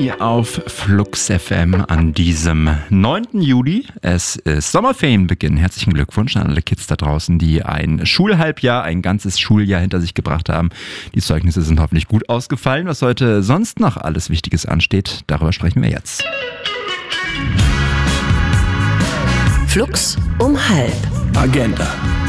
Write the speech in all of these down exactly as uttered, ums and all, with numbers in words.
Juni auf Flux F M an diesem neunten Juli. Es ist Sommerferienbeginn. Herzlichen Glückwunsch an alle Kids da draußen, die ein Schulhalbjahr, ein ganzes Schuljahr hinter sich gebracht haben. Die Zeugnisse sind hoffentlich gut ausgefallen. Was heute sonst noch alles Wichtiges ansteht, darüber sprechen wir jetzt. Flux um halb. Agenda.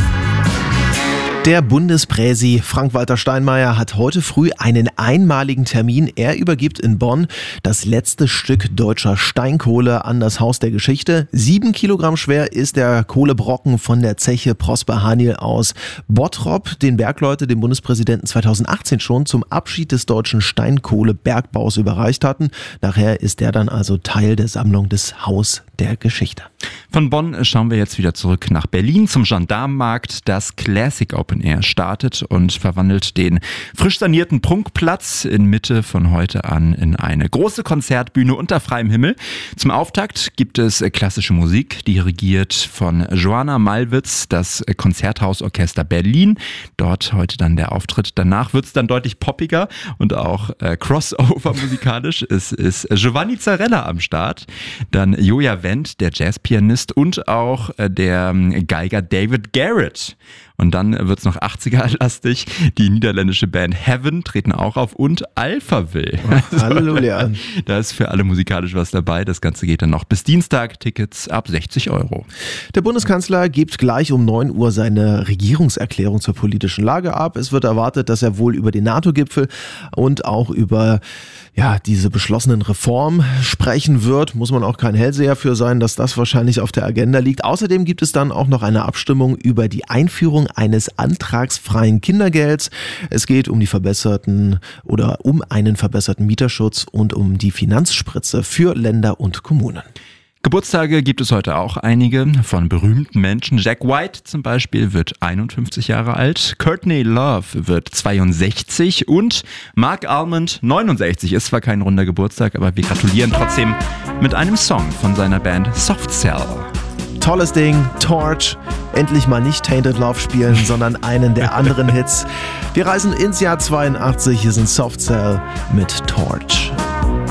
Der Bundespräsi Frank-Walter Steinmeier hat heute früh einen einmaligen Termin. Er übergibt in Bonn das letzte Stück deutscher Steinkohle an das Haus der Geschichte. Sieben Kilogramm schwer ist der Kohlebrocken von der Zeche Prosper Haniel aus Bottrop, den Bergleute dem Bundespräsidenten zweitausendachtzehn schon zum Abschied des deutschen Steinkohlebergbaus überreicht hatten. Nachher ist er dann also Teil der Sammlung des Haus der Geschichte. Von Bonn schauen wir jetzt wieder zurück nach Berlin zum Gendarmenmarkt. Das Classic Open Air startet und verwandelt den frisch sanierten Prunkplatz in Mitte von heute an in eine große Konzertbühne unter freiem Himmel. Zum Auftakt gibt es klassische Musik, dirigiert von Joanna Malwitz, das Konzerthausorchester Berlin. Dort heute dann der Auftritt. Danach wird es dann deutlich poppiger und auch äh, Crossover musikalisch. Es ist Giovanni Zarella am Start, dann Joja Wendt, der Jazzpianist, und auch äh, der Geiger David Garrett. Und dann wird's noch achtziger-lastig. Die niederländische Band Heaven treten auch auf und Alphaville. Oh, Halleluja. Da ist für alle musikalisch was dabei. Das Ganze geht dann noch bis Dienstag. Tickets ab sechzig Euro. Der Bundeskanzler gibt gleich um neun Uhr seine Regierungserklärung zur politischen Lage ab. Es wird erwartet, dass er wohl über den NATO-Gipfel und auch über ja, diese beschlossenen Reformen sprechen wird. Muss man auch kein Hellseher für sein, dass das wahrscheinlich auf der Agenda liegt. Außerdem gibt es dann auch noch eine Abstimmung über die Einführung eines antragsfreien Kindergelds. Es geht um die verbesserten oder um einen verbesserten Mieterschutz und um die Finanzspritze für Länder und Kommunen. Geburtstage gibt es heute auch einige von berühmten Menschen. Jack White zum Beispiel wird einundfünfzig Jahre alt, Courtney Love wird zweiundsechzig und Mark Almond neunundsechzig. Ist zwar kein runder Geburtstag, aber wir gratulieren trotzdem mit einem Song von seiner Band Soft Cell. Tolles Ding, Torch. Endlich mal nicht Tainted Love spielen, sondern einen der anderen Hits. Wir reisen ins Jahr zweiundachtzig. Hier sind Soft Cell mit Torch.